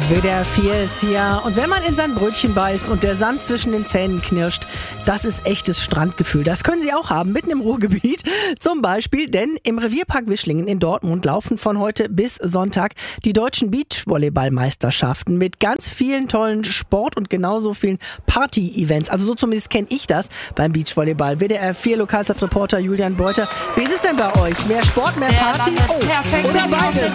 WDR 4 ist hier. Und wenn man in sein Brötchen beißt und der Sand zwischen den Zähnen knirscht, das ist echtes Strandgefühl. Das können Sie auch haben, mitten im Ruhrgebiet. Zum Beispiel, denn im Revierpark Wischlingen in Dortmund laufen von heute bis Sonntag die deutschen Beachvolleyballmeisterschaften mit ganz vielen tollen Sport- und genauso vielen Party-Events. Also so zumindest kenne ich das beim Beachvolleyball. WDR 4 Lokalzeitreporter Julian Beuter. Wie ist es denn bei euch? Mehr Sport, mehr Party? Oh, oder beides?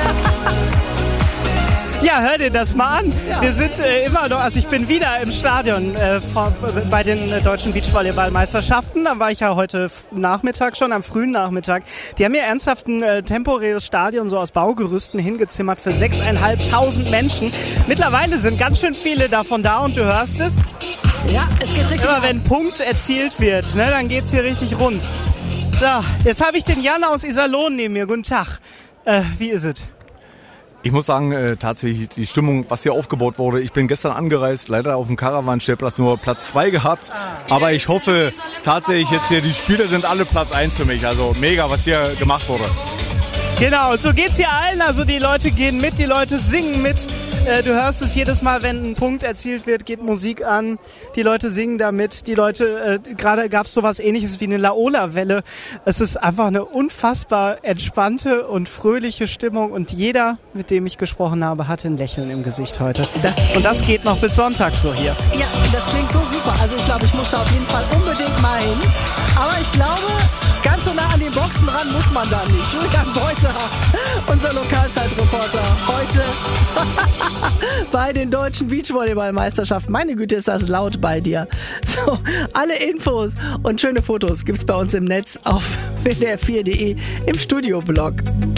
Ja, hör dir das mal an. Ja. Wir sind immer noch, also ich bin wieder im Stadion bei den deutschen Beachvolleyballmeisterschaften. Da war ich ja heute Nachmittag schon, am frühen Nachmittag. Die haben hier ernsthaft ein temporäres Stadion so aus Baugerüsten hingezimmert für 6.500 Menschen. Mittlerweile sind ganz schön viele davon da und du hörst es. Ja, es geht richtig. Immer wenn ein Punkt erzielt wird, ne, dann geht's hier richtig rund. So, jetzt habe ich den Jan aus Iserlohn neben mir. Guten Tag. Wie ist es? Ich muss sagen, tatsächlich die Stimmung, was hier aufgebaut wurde. Ich bin gestern angereist, leider auf dem Caravan-Stellplatz nur Platz 2 gehabt. Aber ich hoffe tatsächlich jetzt hier, die Spiele sind alle Platz 1 für mich. Also mega, was hier gemacht wurde. Genau, und so geht's hier allen. Also die Leute gehen mit, die Leute singen mit. Du hörst es jedes Mal, wenn ein Punkt erzielt wird, geht Musik an. Die Leute singen damit. Die Leute, gerade gab's sowas Ähnliches wie eine Laola-Welle. Es ist einfach eine unfassbar entspannte und fröhliche Stimmung. Und jeder, mit dem ich gesprochen habe, hatte ein Lächeln im Gesicht heute. Und das geht noch bis Sonntag so hier. Ja, das klingt so super. Also ich glaube, ich muss da auf jeden Fall unbedingt mal hin. Aber ich glaube, ganz so nah an den Boxen ran muss man da nicht. Julian Beuter, unser Lokalzeitreporter, heute bei den deutschen Beachvolleyballmeisterschaften. Meine Güte, ist das laut bei dir. So, alle Infos und schöne Fotos gibt's bei uns im Netz auf wdr4.de im Studioblog.